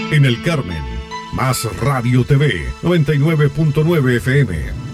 En el Carmen, Más Radio TV, 99.9 FM.